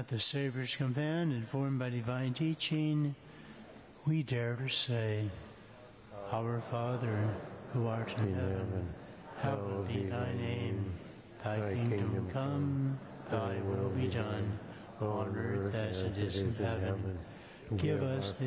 At the Savior's command, informed by divine teaching, we dare to say, Our Father, who art in heaven, hallowed be thy name. Thy kingdom come, thy will be done, on earth as it is in heaven. Give us this